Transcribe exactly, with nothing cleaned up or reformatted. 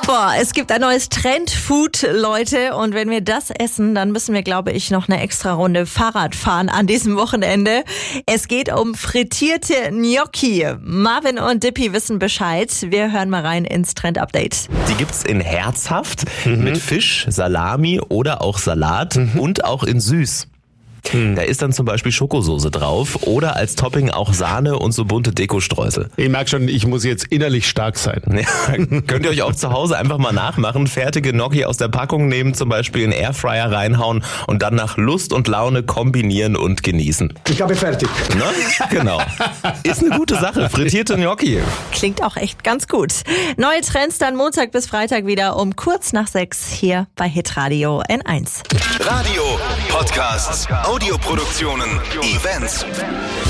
Boah, es gibt ein neues Trendfood, Leute. Und wenn wir das essen, dann müssen wir, glaube ich, noch eine extra Runde Fahrrad fahren an diesem Wochenende. Es geht um frittierte Gnocchi. Marvin und Dippy wissen Bescheid. Wir hören mal rein ins Trend-Update. Die gibt's in herzhaft, mhm. mit Fisch, Salami oder auch Salat mhm. und auch in süß. Hm. Da ist dann zum Beispiel Schokosoße drauf oder als Topping auch Sahne und so bunte Dekostreusel. Ich merke schon, ich muss jetzt innerlich stark sein. Ja, könnt ihr euch auch zu Hause einfach mal nachmachen. Fertige Gnocchi aus der Packung nehmen, zum Beispiel in Airfryer reinhauen und dann nach Lust und Laune kombinieren und genießen. Ich habe fertig. Na? Genau. Ist eine gute Sache. Frittierte Gnocchi. Klingt auch echt ganz gut. Neue Trends dann Montag bis Freitag wieder um kurz nach sechs hier bei Hitradio N eins. Radio, Podcasts, Audioproduktionen, Events.